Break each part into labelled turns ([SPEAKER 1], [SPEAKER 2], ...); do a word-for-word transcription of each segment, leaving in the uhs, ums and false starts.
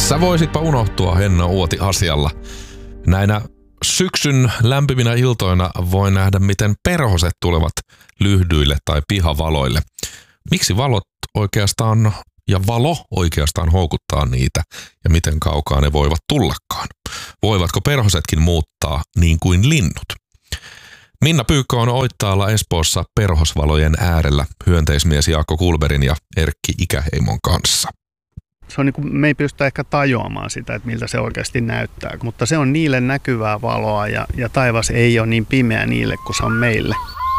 [SPEAKER 1] Sä voisitpa unohtua Henna Uoti asialla. Näinä syksyn lämpiminä iltoina voi nähdä, miten perhoset tulevat lyhdyille tai pihavaloille. Miksi valot oikeastaan ja valo oikeastaan houkuttaa niitä ja miten kaukaa ne voivat tullakaan? Voivatko perhosetkin muuttaa niin kuin linnut? Minna Pyykkö on Oittaalla Espoossa perhosvalojen äärellä hyönteismies Jaakko Kulberin ja Erkki Ikäheimon kanssa.
[SPEAKER 2] Se on niin kuin, me ei pystytä ehkä tajuamaan sitä, että miltä se oikeasti näyttää, mutta se on niille näkyvää valoa ja, ja taivas ei ole niin pimeä niille kuin se on meille.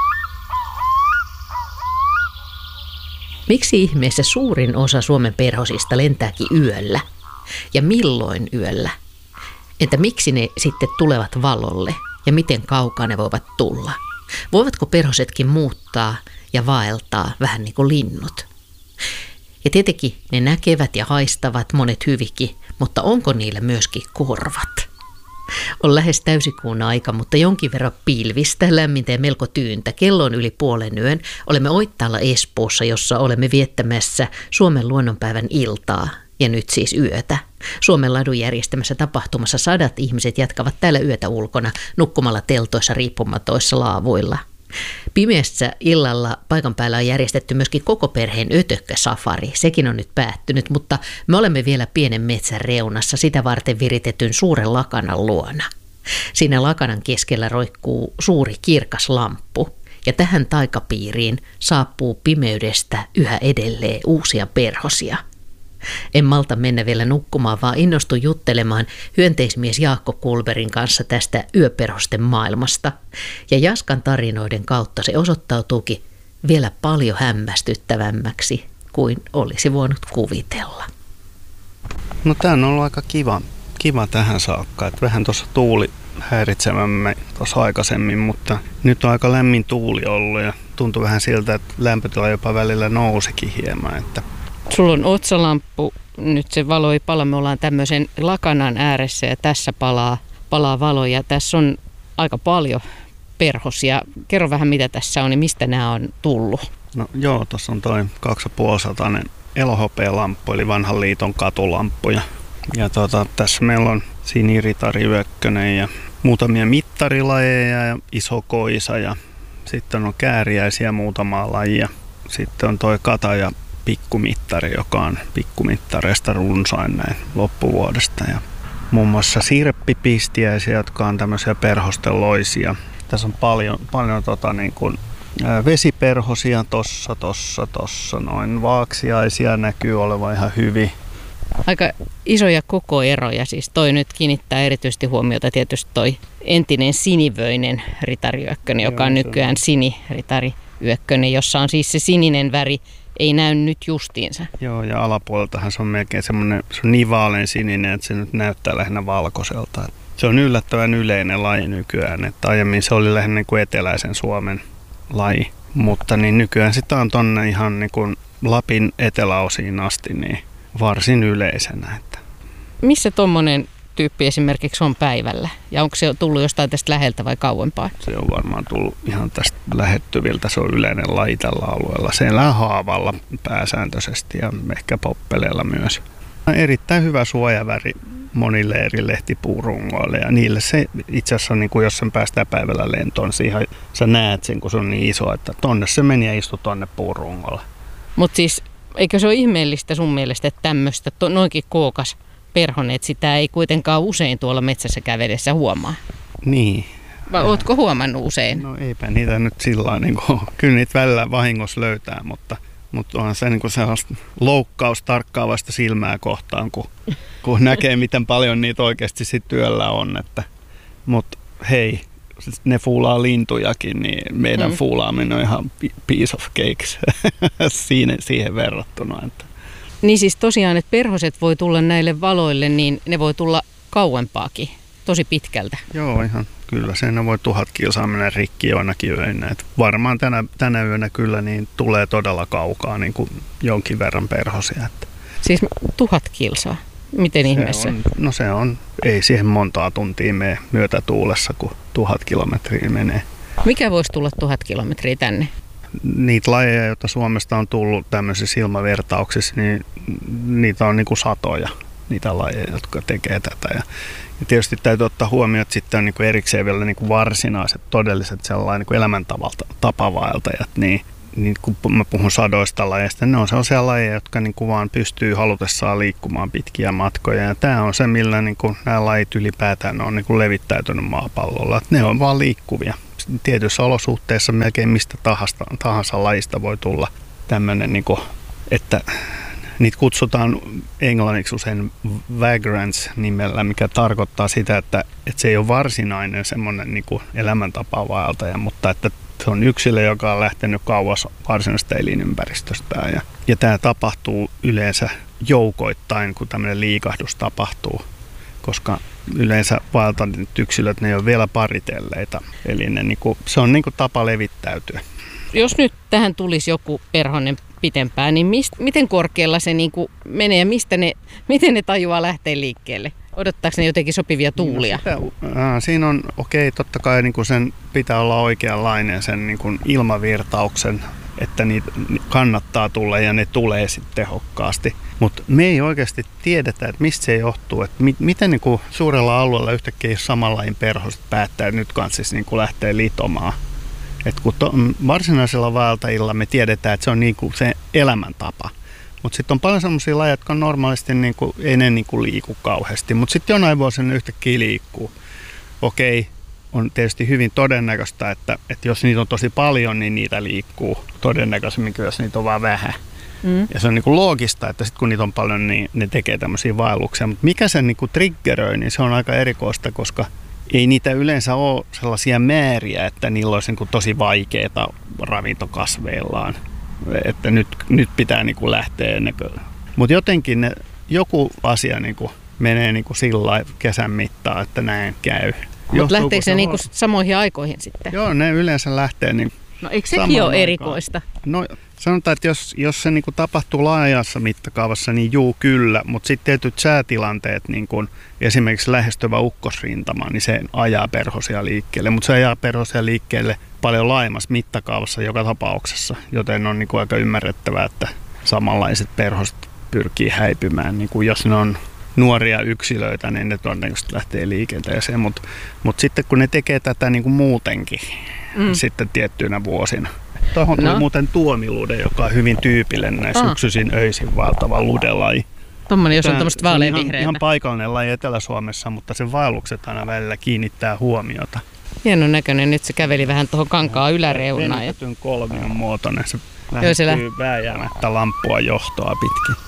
[SPEAKER 3] Miksi ihmeessä suurin osa Suomen perhosista lentääkin yöllä? Ja milloin yöllä? Entä miksi ne sitten tulevat valolle? Ja miten kaukaa ne voivat tulla? Voivatko perhosetkin muuttaa ja vaeltaa vähän niin kuin linnut? Ja tietenkin ne näkevät ja haistavat monet hyvikin, mutta onko niillä myöskin korvat? On lähes täysikuun aika, mutta jonkin verran pilvistä, lämmintä ja melko tyyntä. Kello on yli puolen yön. Olemme Oittaalla Espoossa, jossa olemme viettämässä Suomen luonnonpäivän iltaa. Ja nyt siis yötä. Suomen ladun järjestämässä tapahtumassa sadat ihmiset jatkavat täällä yötä ulkona, nukkumalla teltoissa riippumatoissa laavuilla. Pimeässä illalla paikan päällä on järjestetty myöskin koko perheen ötökkäsafari. Sekin on nyt päättynyt, mutta me olemme vielä pienen metsän reunassa sitä varten viritetyn suuren lakanan luona. Siinä lakanan keskellä roikkuu suuri kirkas lamppu. Ja tähän taikapiiriin saapuu pimeydestä yhä edelleen uusia perhosia. En malta mennä vielä nukkumaan, vaan innostun juttelemaan hyönteismies Jaakko Kulberin kanssa tästä yöperhosten maailmasta. Ja Jaskan tarinoiden kautta se osoittautuukin vielä paljon hämmästyttävämmäksi kuin olisi voinut kuvitella.
[SPEAKER 2] No tämä on ollut aika kiva, kiva tähän saakka. Että vähän tuossa tuuli häiritsemämme tuossa aikaisemmin, mutta nyt on aika lämmin tuuli ollut ja tuntuu vähän siltä, että lämpötila jopa välillä nousikin hieman, että
[SPEAKER 4] sulla on otsalamppu, nyt se valo ei pala, me ollaan tämmöisen lakanan ääressä ja tässä palaa, palaa valo ja tässä on aika paljon perhosia. Kerro vähän mitä tässä on ja mistä nämä on tullut.
[SPEAKER 2] No joo, tuossa on toi kaksipuolisatainen elohopealamppu eli vanhan liiton katulamppu ja, ja tota, tässä meillä on siniritari Yökkönen ja muutamia mittarilajeja ja iso koisa ja sitten on kääriäisiä muutamaa lajia. Sitten on toi kata ja pikkumittari, joka on pikkumittareista runsain näin loppuvuodesta. Ja muun muassa sirppipistiäisiä, jotka on tämmöisiä perhosteloisia. Tässä on paljon, paljon tota, niin kuin, ää, vesiperhosia tossa, tossa, tossa. Noin vaaksiaisia näkyy olevan ihan hyvin.
[SPEAKER 4] Aika isoja kokoeroja. Siis toi nyt kiinnittää erityisesti huomiota tietysti toi entinen sinivöinen ritari Yökkönen, joka on nykyään siniritari Yökkönen, jossa on siis se sininen väri. Ei näy nyt justiinsa.
[SPEAKER 2] Joo, ja alapuoleltahan se on melkein semmoinen, se on niin vaalean sininen, että se nyt näyttää lähinnä valkoiselta. Se on yllättävän yleinen laji nykyään, että aiemmin se oli lähinnä niin kuin eteläisen Suomen laji. Mutta niin nykyään sitä on tonne ihan niin kuin Lapin eteläosiin asti niin varsin yleisenä. Että.
[SPEAKER 4] Missä tommonen tyyppi esimerkiksi on päivällä? Ja onko se tullut jostain tästä läheltä vai kauempaa?
[SPEAKER 2] Se on varmaan tullut ihan tästä lähettyviltä. Se on yleinen laji tällä alueella. Se elää haavalla pääsääntöisesti ja ehkä poppeleella myös. Erittäin hyvä suojaväri monille eri lehtipuurungoille ja niille se itse asiassa, niin kuin jos sen päästään päivällä lentoon, siihen, sä näet sen, kun se on niin iso, että tonne se meni ja istui tonne puurungolle.
[SPEAKER 4] Mutta siis eikö se ole ihmeellistä sun mielestä, että tämmöistä noinkin kookas perhonen, että sitä ei kuitenkaan usein tuolla metsässä kävedessä huomaa?
[SPEAKER 2] Niin.
[SPEAKER 4] Vai ootko huomannut usein?
[SPEAKER 2] No eipä niitä nyt sillä niin kuin, kyllä niitä välillä vahingossa löytää, mutta, mutta onhan se niin kuin sellaista loukkaus tarkkaavasta silmää kohtaan, kun, kun näkee, miten paljon niitä oikeasti sit työllä on. Että, mutta hei, ne fuulaa lintujakin, niin meidän mm. fuulaaminen on ihan piece of cakes siihen, siihen verrattuna. Että.
[SPEAKER 4] Niin siis tosiaan, että perhoset voi tulla näille valoille, niin ne voi tulla kauempaakin, tosi pitkältä.
[SPEAKER 2] Joo, ihan kyllä. Siinä voi tuhat kilsaa mennä rikki joinakin yöinä. Et varmaan tänä, tänä yönä kyllä niin tulee todella kaukaa niin kuin jonkin verran perhosia. Että.
[SPEAKER 4] Siis tuhat kilsaa? Miten
[SPEAKER 2] se
[SPEAKER 4] ihmeessä?
[SPEAKER 2] On, no se on, ei siihen montaa tuntia mene myötätuulessa, kun tuhat kilometriä menee.
[SPEAKER 4] Mikä voisi tulla tuhat kilometriä tänne?
[SPEAKER 2] Niitä lajeja, joita Suomesta on tullut tämmöisissä ilmavertauksissa, niin niitä on niin kuin satoja. niitä lajeja, jotka tekee tätä. Ja, ja tietysti täytyy ottaa huomioon, että sitten on niin kuin erikseen vielä niin kuin varsinaiset, todelliset sellainen niin kuin elämäntapavaeltajat, niin, niin kun mä puhun sadoista lajeista, ne on sellaisia lajeja, jotka niin kuin vaan pystyy halutessaan liikkumaan pitkiä matkoja. Ja tämä on se, millä niin kuin nämä lajit ylipäätään on niin kuin levittäytynyt maapallolla. Että ne on vaan liikkuvia. Tietyissä olosuhteissa melkein mistä tahansa, tahansa lajista voi tulla tämmöinen, niin kuin, että niitä kutsutaan englanniksi usein vagrants nimellä, mikä tarkoittaa sitä, että, että se ei ole varsinainen semmoinen niin kuin elämäntapavaeltaja, mutta että se on yksilö, joka on lähtenyt kauas varsinaisesta elinympäristöstään. Ja, ja tämä tapahtuu yleensä joukoittain, kun tämmöinen liikahdus tapahtuu, koska yleensä vaeltaneet yksilöt, ne ei ole vielä paritelleita. Eli ne, niin kuin, se on niin kuin tapa levittäytyä.
[SPEAKER 4] Jos nyt tähän tulisi joku perhonen pitempään, niin mist, miten korkealla se niin kuin menee ja mistä ne, miten ne tajuaa lähteä liikkeelle? Odottaako ne jotenkin sopivia tuulia?
[SPEAKER 2] No sitä, äh, siinä on, okei, okay, totta kai niin kuin sen pitää olla oikeanlainen sen niin kuin ilmavirtauksen, että niitä kannattaa tulla ja ne tulee sitten tehokkaasti. Mutta me ei oikeasti tiedetä, että mistä se johtuu, että mi- miten niin kuin suurella alueella yhtäkkiä samanlain perhoset päättää, että nyt kanssa siis niin kuin lähtee litomaan. Et kun to, varsinaisella vaeltajilla me tiedetään, että se on niin kuin se elämäntapa. Mutta sitten on paljon sellaisia lajeja, jotka normaalisti niin kuin, ei ne niin kuin liiku kauheasti, mutta sitten jonain vuosina yhtäkkiä liikkuu. Okei, on tietysti hyvin todennäköistä, että, että jos niitä on tosi paljon, niin niitä liikkuu todennäköisemmin, jos niitä on vaan vähän. Mm. Ja se on niin kuin loogista, että sitten kun niitä on paljon, niin ne tekee tämmöisiä vaelluksia. Mutta mikä sen niin kuin triggeröi, niin se on aika erikoista, koska ei niitä yleensä ole sellaisia määriä, että niillä olisi niin kuin tosi vaikeaa ravintokasveillaan. Että nyt, nyt pitää niin kuin lähteä ennen kuin. Mutta jotenkin ne, joku asia niin kuin menee niin kuin sillä kesän mittaan, että näin käy.
[SPEAKER 4] Mutta lähteekö se niin kuin samoihin aikoihin sitten?
[SPEAKER 2] Joo, ne yleensä lähtee niin.
[SPEAKER 4] No eikö sekin ole erikoista?
[SPEAKER 2] No sanotaan, että jos, jos se niin kuin tapahtuu laajassa mittakaavassa, niin juu kyllä, mutta sitten tietyt säätilanteet, niin kuin esimerkiksi lähestyvä ukkosrintama, niin se ajaa perhosia liikkeelle, mutta se ajaa perhosia liikkeelle paljon laajemmassa mittakaavassa joka tapauksessa, joten on niin kuin aika ymmärrettävää, että samanlaiset perhoset pyrkii häipymään, niin kuin jos ne on nuoria yksilöitä, niin ne todennäköisesti lähtee liikenteeseen, mutta mut sitten kun ne tekee tätä niin kuin muutenkin, mm. sitten tiettyinä vuosina. Tuohon tuli no. muuten tuomilude, joka on hyvin tyypillinen näissä yksyisin öisin vaeltava ludelaji.
[SPEAKER 4] Tuommoinen, jos on tämmöistä vaaleanvihreitä.
[SPEAKER 2] Ihan, ihan paikallinen laji Etelä-Suomessa, mutta sen vaellukset aina välillä kiinnittää huomiota.
[SPEAKER 4] Hienon näköinen. Nyt se käveli vähän tuohon kankaan yläreunaan.
[SPEAKER 2] Venytetyn kolmion muotoinen. Se lähestyy vääjäämättä lamppua johtoa pitkin.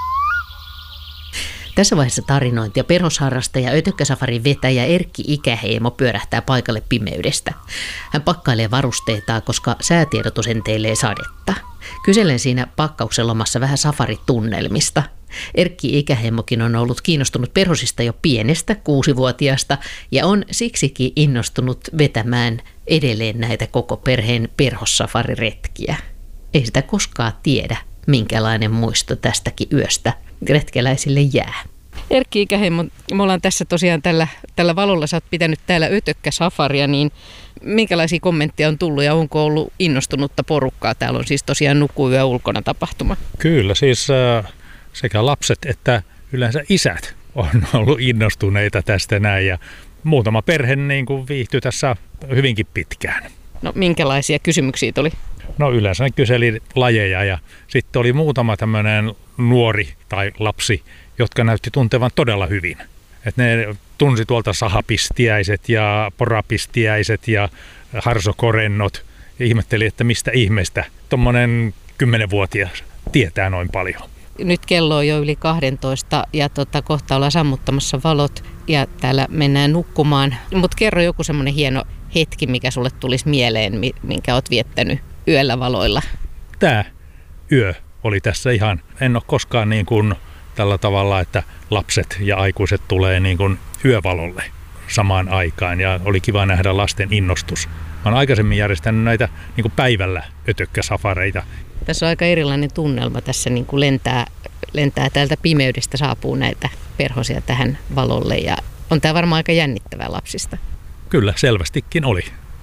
[SPEAKER 3] Tässä vaiheessa tarinointia perhosharrastaja Ötökkäsafarin vetäjä Erkki Ikäheimo pyörähtää paikalle pimeydestä. Hän pakkailee varusteitaan, koska säätiedotus enteilee sadetta. Kyselen siinä pakkauksen lomassa vähän safaritunnelmista. Erkki Ikäheimokin on ollut kiinnostunut perhosista jo pienestä kuusivuotiaasta ja on siksikin innostunut vetämään edelleen näitä koko perheen perhossafariretkiä. Ei sitä koskaan tiedä, minkälainen muisto tästäkin yöstä retkeläisille jää.
[SPEAKER 4] Erkki Ikäheimo, me ollaan tässä tosiaan tällä, tällä valolla, sä oot pitänyt täällä Ötökkäsafaria, niin minkälaisia kommentteja on tullut ja onko ollut innostunutta porukkaa? Täällä on siis tosiaan nukuyö ulkona tapahtuma.
[SPEAKER 5] Kyllä, siis äh, sekä lapset että yleensä isät on ollut innostuneita tästä näin ja muutama perhe niin kuin viihtyi tässä hyvinkin pitkään.
[SPEAKER 4] No minkälaisia kysymyksiä tuli?
[SPEAKER 5] No yleensä ne kyseli lajeja ja sitten oli muutama tämmöinen nuori tai lapsi, jotka näytti tuntevan todella hyvin. Et ne tunsi tuolta sahapistiäiset ja porapistiäiset ja harsokorennot ja ihmetteli, että mistä ihmeestä tuommoinen kymmenvuotias tietää noin paljon.
[SPEAKER 4] Nyt kello on jo yli kahdentoista ja tota, kohta ollaan sammuttamassa valot ja täällä mennään nukkumaan. Mutta kerro joku semmoinen hieno hetki, mikä sulle tulisi mieleen, minkä oot viettänyt yöllä valoilla.
[SPEAKER 5] Tämä yö oli tässä ihan, en ole koskaan niin kuin tällä tavalla, että lapset ja aikuiset tulee niin kuin yövalolle samaan aikaan ja oli kiva nähdä lasten innostus. Mä oon aikaisemmin järjestänyt näitä niin kuin päivällä ötökkäsafareita.
[SPEAKER 4] Tässä on aika erilainen tunnelma. Tässä niin kuin lentää, lentää täältä pimeydestä, saapuu näitä perhosia tähän valolle ja on tämä varmaan aika jännittävää lapsista.
[SPEAKER 5] Kyllä, selvästikin oli.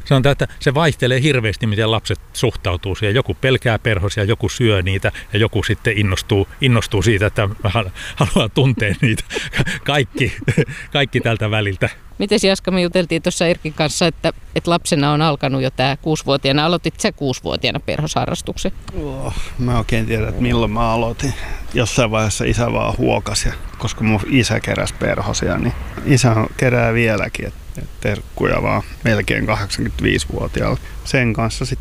[SPEAKER 5] Sanotaan, että se vaihtelee hirveästi, miten lapset suhtautuu siihen. Joku pelkää perhosia, joku syö niitä ja joku sitten innostuu, innostuu siitä, että haluaa tuntea niitä. Kaikki, kaikki tältä väliltä.
[SPEAKER 4] Miten Jaska, me juteltiin tuossa Erkin kanssa, että, että lapsena on alkanut jo tämä kuusivuotiaana. Aloitit sä kuusivuotiaana perhosharrastuksen?
[SPEAKER 2] Oh, mä oikein tiedän, että milloin mä aloitin. Jossain vaiheessa isä vaan huokasi, koska mun isä keräsi perhosia, niin isä kerää vieläkin. Et terkkuja vaan melkein kahdeksankymmentäviisivuotiaalla. Sen kanssa sitten